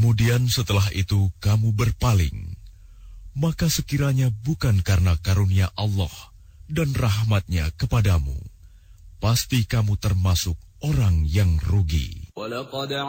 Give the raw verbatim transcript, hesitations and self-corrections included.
Kemudian setelah itu kamu berpaling, maka sekiranya bukan karena karunia Allah dan rahmat-Nya kepadamu, pasti kamu termasuk orang yang rugi. وَلَقَدْ